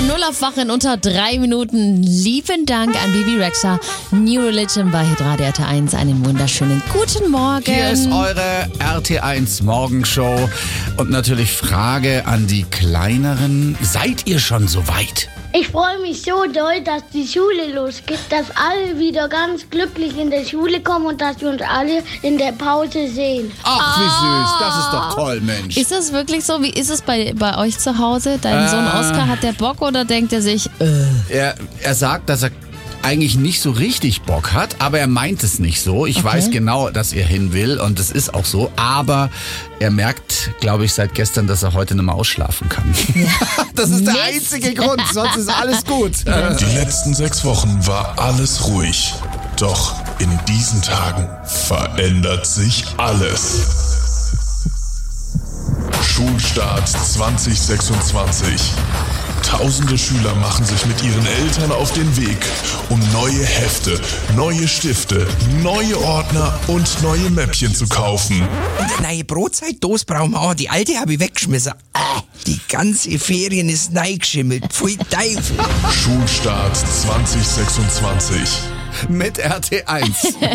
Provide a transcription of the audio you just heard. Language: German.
Von 0 auf Wach in unter 3 Minuten. Lieben Dank an Bibi Rexha. New Religion bei Hitradio RT1. Einen wunderschönen guten Morgen. Hier ist eure RT1 Morgenshow. Und natürlich Frage an die Kleineren. Seid ihr schon so weit? Ich freue mich so doll, dass die Schule losgeht, dass alle wieder ganz glücklich in der Schule kommen und dass wir uns alle in der Pause sehen. Ach, wie süß. Das ist doch toll, Mensch. Ist das wirklich so? Wie ist es bei euch zu Hause? Dein Sohn Oskar, hat der Bock oder denkt er sich, Er sagt, dass er eigentlich nicht so richtig Bock hat, aber er meint es nicht so. Ich weiß genau, dass er hin will und es ist auch so, aber er merkt, glaube ich, seit gestern, dass er heute nicht mehr ausschlafen kann. Das ist der einzige Grund, sonst ist alles gut. Die letzten 6 Wochen war alles ruhig. Doch in diesen Tagen verändert sich alles. Schulstart 2026. Tausende Schüler machen sich mit ihren Eltern auf den Weg, um neue Hefte, neue Stifte, neue Ordner und neue Mäppchen zu kaufen. Und eine neue Brotzeitdose brauchen wir auch. Die alte habe ich weggeschmissen. Die ganze Ferien ist neigeschimmelt. Pfui Teufel. Schulstart 2026. Mit RT1.